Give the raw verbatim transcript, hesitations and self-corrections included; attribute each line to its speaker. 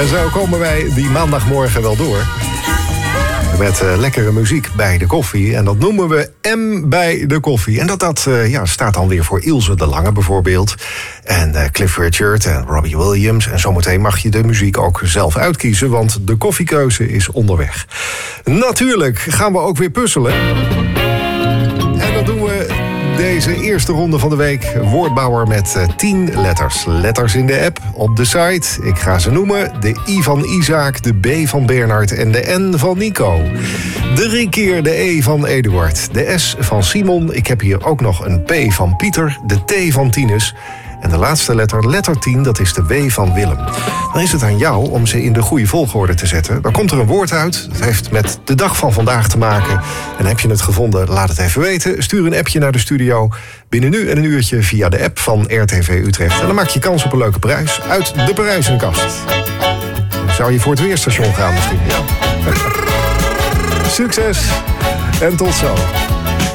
Speaker 1: En zo komen wij die maandagmorgen wel door. Met uh, lekkere muziek bij de koffie. En dat noemen we M bij de koffie. En dat, dat uh, ja, staat dan weer voor Ilse de Lange bijvoorbeeld. En uh, Cliff Richard en Robbie Williams. En zometeen mag je de muziek ook zelf uitkiezen. Want de koffiekeuze is onderweg. Natuurlijk gaan we ook weer puzzelen. En dat doen we deze eerste ronde van de week. Woordbouwer met uh, tien letters. Letters in de app, op de site. Ik ga ze noemen. De I van Isaac, de B van Bernard en de N van Nico. Drie keer de E van Eduard. De S van Simon. Ik heb hier ook nog een P van Pieter. De T van Tinus. En de laatste letter, letter tien, dat is de W van Willem. Dan is het aan jou om ze in de goede volgorde te zetten. Dan komt er een woord uit. Dat heeft met de dag van vandaag te maken. En heb je het gevonden, laat het even weten. Stuur een appje naar de studio. Binnen nu en een uurtje via de app van R T V Utrecht. En dan maak je kans op een leuke prijs uit de prijzenkast. Zou je voor het weerstation gaan misschien? Ja. Succes en tot zo.